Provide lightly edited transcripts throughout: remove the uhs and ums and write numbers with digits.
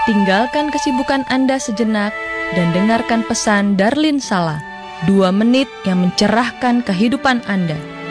Tinggalkan kesibukan Anda sejenak dan dengarkan pesan Darlin Sala, 2 menit yang mencerahkan kehidupan Anda.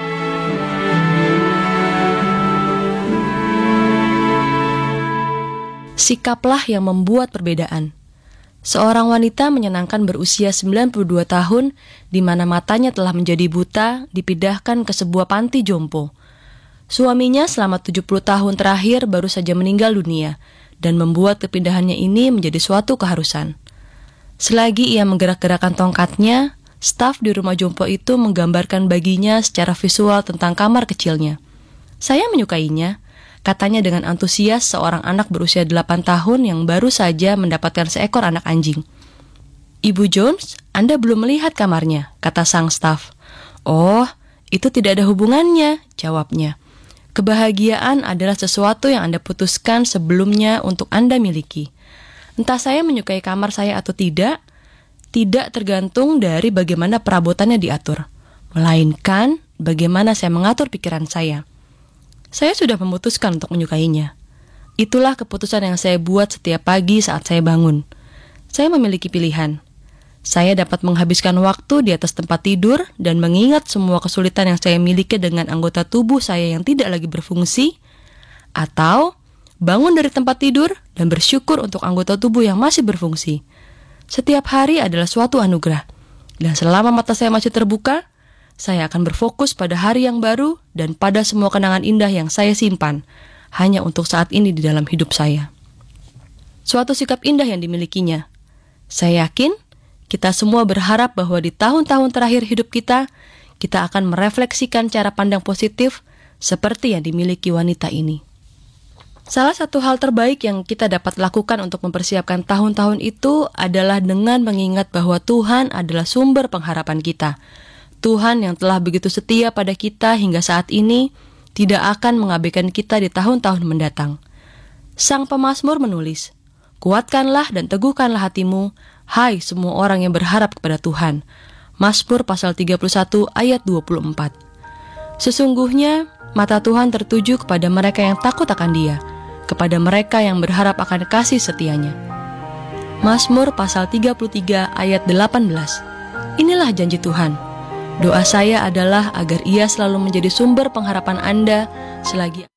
Sikaplah yang membuat perbedaan. Seorang wanita menyenangkan berusia 92 tahun, di mana matanya telah menjadi buta, dipindahkan ke sebuah panti jompo. Suaminya selama 70 tahun terakhir baru saja meninggal dunia, dan membuat kepindahannya ini menjadi suatu keharusan. Selagi ia menggerak-gerakkan tongkatnya, staf di rumah jompo itu menggambarkan baginya secara visual tentang kamar kecilnya. Saya menyukainya, katanya dengan antusias seorang anak berusia 8 tahun yang baru saja mendapatkan seekor anak anjing. "Ibu Jones, Anda belum melihat kamarnya," kata sang staf. "Oh, itu tidak ada hubungannya," jawabnya. "Kebahagiaan adalah sesuatu yang Anda putuskan sebelumnya untuk Anda miliki. Entah saya menyukai kamar saya atau tidak tergantung dari bagaimana perabotannya diatur, melainkan bagaimana saya mengatur pikiran saya. Saya sudah memutuskan untuk menyukainya. Itulah keputusan yang saya buat setiap pagi saat saya bangun. Saya memiliki pilihan. Saya dapat menghabiskan waktu di atas tempat tidur dan mengingat semua kesulitan yang saya miliki dengan anggota tubuh saya yang tidak lagi berfungsi, atau bangun dari tempat tidur dan bersyukur untuk anggota tubuh yang masih berfungsi. Setiap hari adalah suatu anugerah, dan selama mata saya masih terbuka, saya akan berfokus pada hari yang baru dan pada semua kenangan indah yang saya simpan, hanya untuk saat ini di dalam hidup saya." Suatu sikap indah yang dimilikinya. Saya yakin kita semua berharap bahwa di tahun-tahun terakhir hidup kita akan merefleksikan cara pandang positif seperti yang dimiliki wanita ini. Salah satu hal terbaik yang kita dapat lakukan untuk mempersiapkan tahun-tahun itu adalah dengan mengingat bahwa Tuhan adalah sumber pengharapan kita. Tuhan yang telah begitu setia pada kita hingga saat ini tidak akan mengabaikan kita di tahun-tahun mendatang. Sang pemazmur menulis, "Kuatkanlah dan teguhkanlah hatimu, hai semua orang yang berharap kepada Tuhan." Mazmur pasal 31 ayat 24. Sesungguhnya mata Tuhan tertuju kepada mereka yang takut akan Dia, kepada mereka yang berharap akan kasih setianya. Mazmur pasal 33 ayat 18. Inilah janji Tuhan. Doa saya adalah agar Ia selalu menjadi sumber pengharapan Anda selagi